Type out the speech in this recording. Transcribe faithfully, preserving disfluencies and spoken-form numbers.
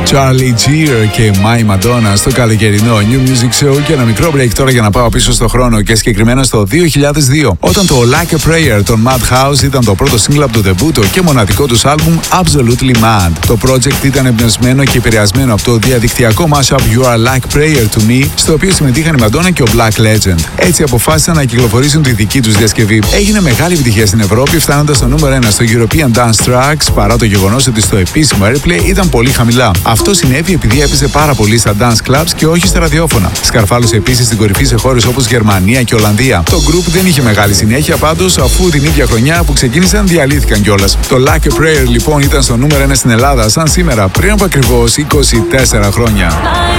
Charlie Gear και My Madonna στο καλοκαιρινό New Music Show. Και ένα μικρό break τώρα για να πάω πίσω στο χρόνο και συγκεκριμένα στο δύο χιλιάδες δύο, όταν το Like a Prayer των Madhouse ήταν το πρώτο single από το ντεμπούτο και μοναδικό τους άλμπουμ Absolutely Mad. Το project ήταν εμπνευσμένο και επηρεασμένο από το διαδικτυακό mashup You Are Like Prayer to Me, στο οποίο συμμετείχαν η Madonna και ο Black Legend. Έτσι αποφάσισαν να κυκλοφορήσουν τη δική τους διασκευή. Έγινε μεγάλη επιτυχία στην Ευρώπη, φτάνοντας στο νούμερο ένα στο European Dance Tracks, παρά το γεγονός ότι στο επίσημο airplay ήταν πολύ χαμηλά. Αυτό συνέβη επειδή έπαιζε πάρα πολύ στα dance clubs και όχι στα ραδιόφωνα. Σκαρφάλωσε επίσης στην κορυφή σε χώρες όπως Γερμανία και Ολλανδία. Το group δεν είχε μεγάλη συνέχεια πάντως, αφού την ίδια χρονιά που ξεκίνησαν διαλύθηκαν κιόλας. Το Like a Prayer λοιπόν ήταν στο νούμερο ένα στην Ελλάδα σαν σήμερα, πριν από ακριβώς είκοσι τέσσερα χρόνια.